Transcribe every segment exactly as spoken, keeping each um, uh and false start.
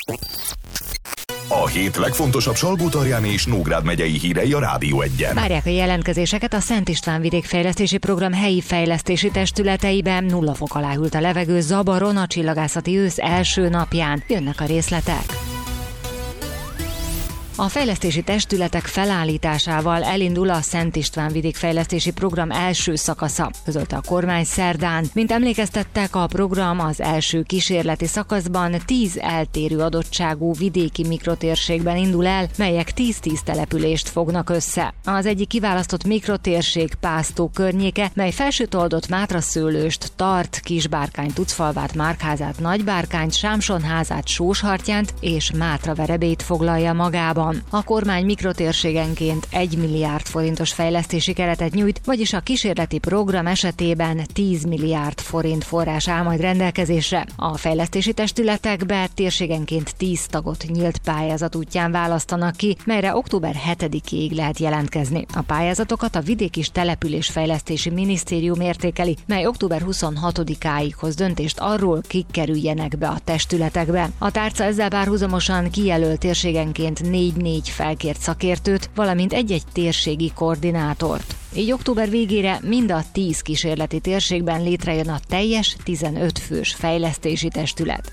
A hét legfontosabb Salgótarján és Nógrád megyei hírei a Rádió Egyen. Várják a jelentkezéseket a Szent István vidékfejlesztési program helyi fejlesztési testületeiben. Nulla fok alá hűlt a levegő Zabaron a csillagászati ősz első napján. Jönnek a részletek. A fejlesztési testületek felállításával elindul a Szent István vidékfejlesztési program első szakasza, közölte a kormány szerdán. Mint emlékeztettek, a program az első kísérleti szakaszban tíz eltérő adottságú vidéki mikrotérségben indul el, melyek tíz-tíz települést fognak össze. Az egyik kiválasztott mikrotérség Pásztó környéke, mely Felsőtoldot, Mátraszőlőst, Tart, Kisbárkány, Tucfalvát, Márkházát, Nagybárkányt, Sámsonházát, Sóshartyánt és Mátraverebét foglalja magába. A kormány mikrotérségenként egy milliárd forintos fejlesztési keretet nyújt, vagyis a kísérleti program esetében tíz milliárd forint forrás áll majd rendelkezésre. A fejlesztési testületekbe térségenként tíz tagot nyílt pályázat útján választanak ki, melyre október hetedikéig lehet jelentkezni. A pályázatokat a Vidék- és Településfejlesztési Minisztérium értékeli, mely október huszonhatodikáig hoz döntést arról, kik kerüljenek be a testületekbe. A tárca ezzel párhuzamosan kijelölt térségenként négy négy felkért szakértőt, valamint egy-egy térségi koordinátort. Így október végére mind a tíz kísérleti térségben létrejön a teljes tizenöt fős fejlesztési testület.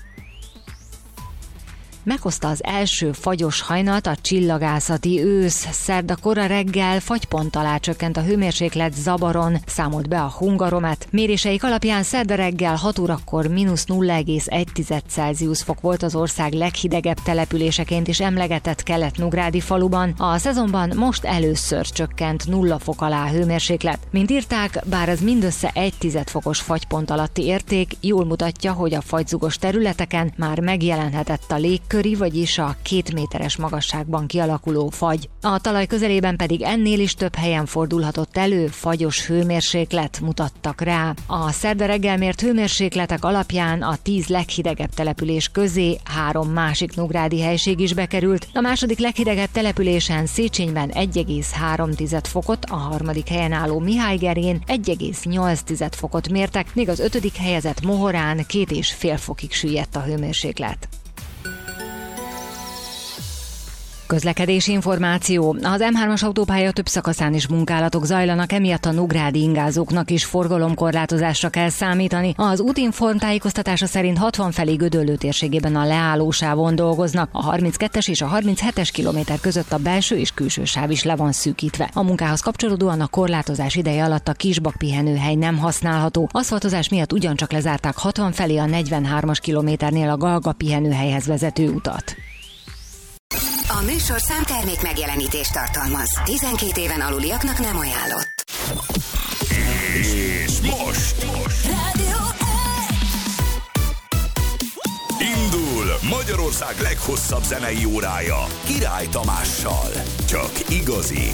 Meghozta az első fagyos hajnalt a csillagászati ősz. Szerda kora reggel fagypont alá csökkent a hőmérséklet Zabaron, számolt be a Hungaromet. Méréseik alapján szerda reggel hat órakor mínusz nulla egész egy Celsius fok volt az ország leghidegebb településeként is emlegetett kelet-nógrádi faluban. A szezonban most először csökkent nulla fok alá a hőmérséklet. Mint írták, bár ez mindössze egy tized fokos fagypont alatti érték, jól mutatja, hogy a fagyzugos területeken már megjelenhetett a lég köri, vagyis a két méteres magasságban kialakuló fagy. A talaj közelében pedig ennél is több helyen fordulhatott elő fagyos hőmérséklet, mutattak rá. A szerda reggel mért hőmérsékletek alapján a tíz leghidegebb település közé három másik nógrádi helység is bekerült. A második leghidegebb településen Széchenyben egy egész három fokot, a harmadik helyen álló Mihálygerén egy egész nyolc fokot mértek, míg az ötödik helyezett Mohorán két és fél fokig süllyedt a hőmérséklet. Közlekedési információ. Az M hármas autópálya több szakaszán is munkálatok zajlanak, emiatt a nógrádi ingázóknak is forgalomkorlátozásra kell számítani. Az Útinform tájékoztatása szerint hatvan felé Gödöllő térségében a leállósávon dolgoznak. A harminckettes és a harminchetes kilométer között a belső és külső sáv is le van szűkítve. A munkához kapcsolódóan a korlátozás ideje alatt a Kisbak pihenőhely nem használható. Aszfaltozás miatt ugyancsak lezárták hatvan felé a negyvenhármas kilométernél a Galga pihenőhelyhez vezető utat. A műsorszám termék megjelenítést tartalmaz. tizenkét éven aluliaknak nem ajánlott. És most, most. Rádió Indul Magyarország leghosszabb zenei órája Király Tamással. Csak igazi,